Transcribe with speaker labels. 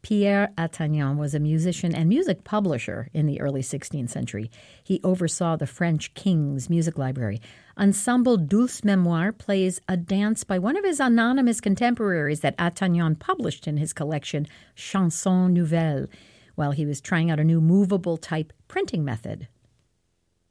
Speaker 1: Pierre Attagnan was a musician and music publisher in the early 16th century. He oversaw the French king's music library. Ensemble Dulce Mémoire plays a dance by one of his anonymous contemporaries that Attagnan published in his collection Chansons Nouvelles while he was trying out a new movable type printing method